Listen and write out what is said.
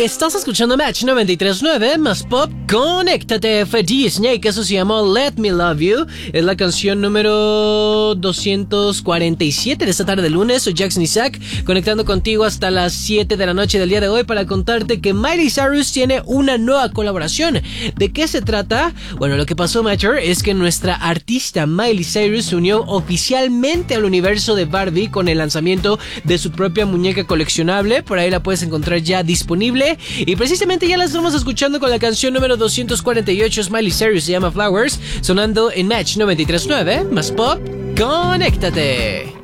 Estás escuchando Match 93.9 más Pop. Conéctate, fue D-Snake, eso se llamó Let Me Love You. Es la canción número 247 de esta tarde de lunes. Soy Jackson Isaac, conectando contigo hasta las 7 de la noche del día de hoy para contarte que Miley Cyrus tiene una nueva colaboración. ¿De qué se trata? Bueno, lo que pasó, Matcher, es que nuestra artista Miley Cyrus se unió oficialmente al universo de Barbie con el lanzamiento de su propia muñeca coleccionable. Por ahí la puedes encontrar ya disponible. Y precisamente ya la estamos escuchando con la canción número 248. Miley Cyrus, se llama Flowers, sonando en Match 93.9 más Pop. Conéctate.